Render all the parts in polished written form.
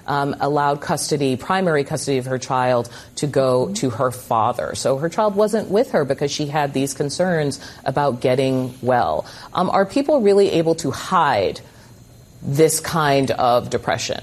allowed primary custody of her child to go to her father. So her child wasn't with her because she had these concerns about getting well. Are people really able to hide this kind of depression?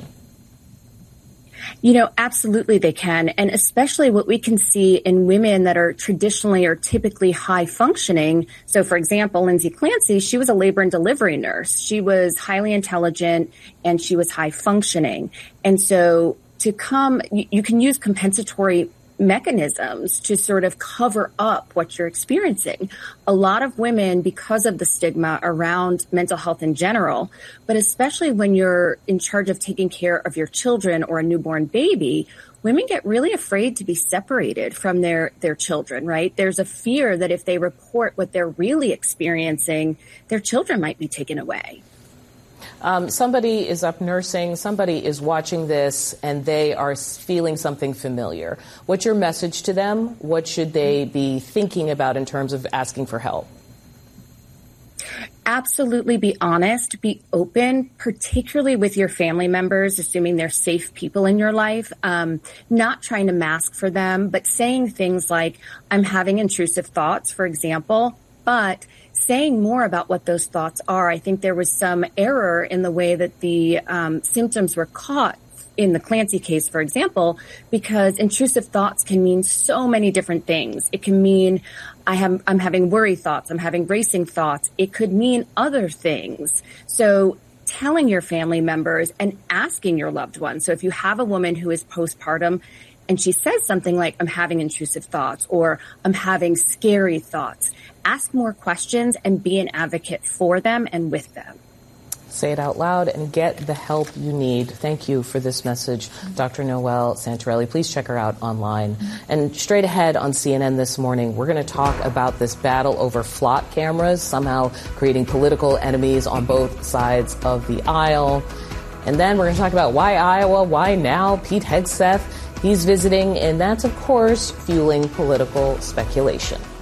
Absolutely they can. And especially what we can see in women that are traditionally or typically high functioning. So, for example, Lindsay Clancy, she was a labor and delivery nurse. She was highly intelligent and she was high functioning. And so you can use compensatory mechanisms to sort of cover up what you're experiencing. A lot of women, because of the stigma around mental health in general, but especially when you're in charge of taking care of your children or a newborn baby, women get really afraid to be separated from their children, right? There's a fear that if they report what they're really experiencing, their children might be taken away. Somebody is up nursing, somebody is watching this, and they are feeling something familiar. What's your message to them? What should they be thinking about in terms of asking for help? Absolutely be honest, be open, particularly with your family members, assuming they're safe people in your life, not trying to mask for them, but saying things like, I'm having intrusive thoughts, for example, but saying more about what those thoughts are. I think there was some error in the way that the symptoms were caught in the Clancy case, for example, because intrusive thoughts can mean so many different things. It can mean I'm having worry thoughts, I'm having racing thoughts. It could mean other things. So telling your family members and asking your loved ones. So if you have a woman who is postpartum and she says something like, I'm having intrusive thoughts or I'm having scary thoughts, ask more questions and be an advocate for them and with them. Say it out loud and get the help you need. Thank you for this message, Dr. Noelle Santarelli. Please check her out online. And straight ahead on CNN this morning, we're going to talk about this battle over flock cameras, somehow creating political enemies on both sides of the aisle. And then we're going to talk about why Iowa, why now, Pete Hegseth. He's visiting, and that's, of course, fueling political speculation.